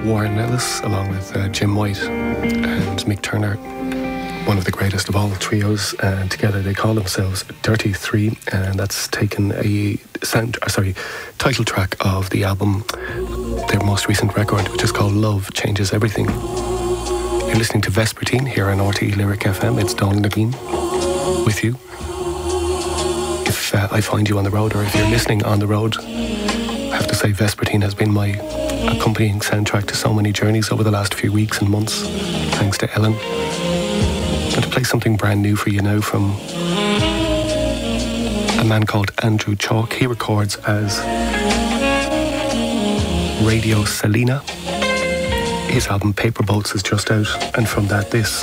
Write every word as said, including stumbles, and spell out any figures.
Warren Ellis, along with uh, Jim White and Mick Turner, one of the greatest of all trios, and together they call themselves Dirty Three, and that's taken a sound, uh, sorry, title track of the album, their most recent record, which is called Love Changes Everything. You're listening to Vespertine here on R T E Lyric F M. It's Donal Naveen with you. If uh, I find you on the road, or if you're listening on the road, I have to say Vespertine has been my accompanying soundtrack to so many journeys over the last few weeks and months, thanks to Ellen. And to play something brand new for you now from a man called Andrew Chalk. He records as Radio Selena. His album Paper Boats is just out, and from that this.